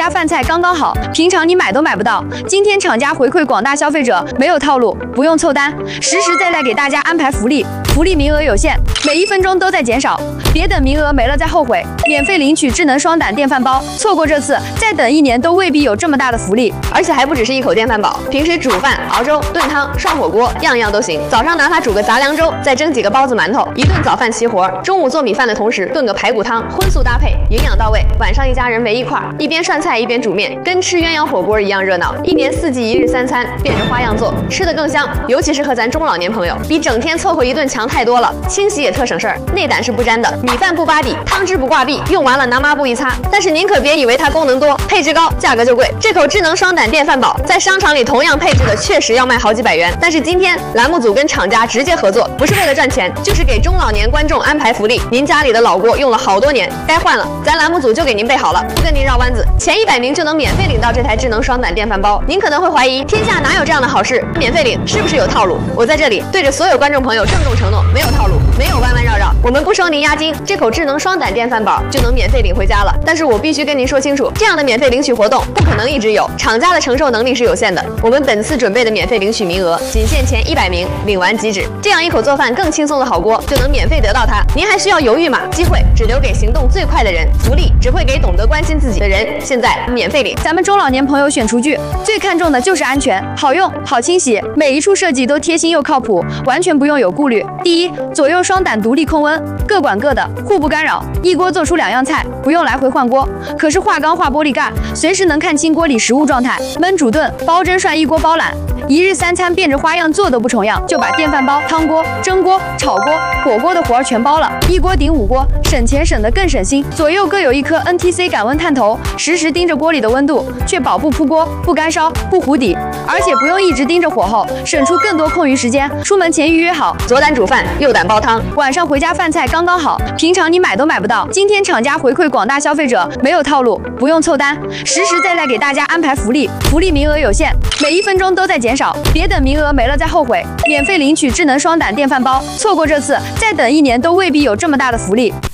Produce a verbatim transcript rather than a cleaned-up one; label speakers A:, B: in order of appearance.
A: 家饭菜刚刚好，平常你买都买不到。今天厂家回馈广大消费者，没有套路，不用凑单，实实在在给大家安排福利。福利名额有限，每一分钟都在减少，别等名额没了再后悔。免费领取智能双胆电饭煲，错过这次，再等一年都未必有这么大的福利。
B: 而且还不只是一口电饭煲，平时煮饭、熬粥、炖汤、涮火锅，样样都行。早上拿它煮个杂粮粥，再蒸几个包子馒头，一顿早饭齐活。中午做米饭的同时炖个排骨汤，荤素搭配，营养到位。晚上一家人围一块儿，一边涮菜一边煮面，跟吃鸳鸯火锅一样热闹。一年四季一日三餐，变着花样做，吃得更香。尤其适合咱中老年朋友，比整天凑合一顿强太多了。清洗也特省事儿，内胆是不沾的，米饭不扒底，汤汁不挂壁，用完了拿抹布一擦。但是您可别以为它功能多，配置高，价格就贵。这口智能双胆电饭煲在商场里同样配置的确实要卖好几百元，但是今天栏目组跟厂家直接合作，不是为了赚钱，就是给中老年观众安排福利。您家里的老锅用了好多年，该换了，咱栏目组就给您备好了，不跟您绕弯子，前一百名就能免费领到这台智能双胆电饭煲。您可能会怀疑，天下哪有这样的好事？免费领是不是有套路？我在这里对着所有观众朋友郑重承诺，没有套路，没有弯弯绕绕，我们不收您押金，这口智能双胆电饭煲就能免费领回家了。但是我必须跟您说清楚，这样的免费领取活动不可能一直有，厂家的承受能力是有限的。我们本次准备的免费领取名额仅限前一百名，领完即止。这样一口做饭更轻松的好锅就能免费得到它，您还需要犹豫吗？机会只留给行动最快的人，福利只会给懂得关心自己的人。现在免费领。
A: 咱们中老年朋友选厨具最看重的就是安全，好用、好清洗，每一处设计都贴心又靠谱，完全不用有顾虑。第一，左右双胆独立控温，各管各的，互不干扰，一锅做出两样菜，不用来回换锅。可是化钢化玻璃盖，随时能看清锅里食物状态，焖煮炖、煲蒸涮一锅包揽。一日三餐变着花样做都不重样，就把电饭煲、汤锅、蒸锅、炒锅、火锅的活儿全包了，一锅顶五锅，省钱省得更省心。左右各有一颗 N T C 感温探头，实时盯着锅里的温度，确保不扑锅、不干烧、不糊底，而且不用一直盯着火候，省出更多空余时间。出门前预约好，
B: 左胆煮饭，右胆煲汤，
A: 晚上回家饭菜刚刚好，平常你买都买不到。今天厂家回馈广大消费者，没有套路，不用凑单，实实在在给大家安排福利。福利名额有限，每一分钟都在减少，别等名额没了再后悔。免费领取智能双胆电饭煲，错过这次，再等一年都未必有这么大的福利。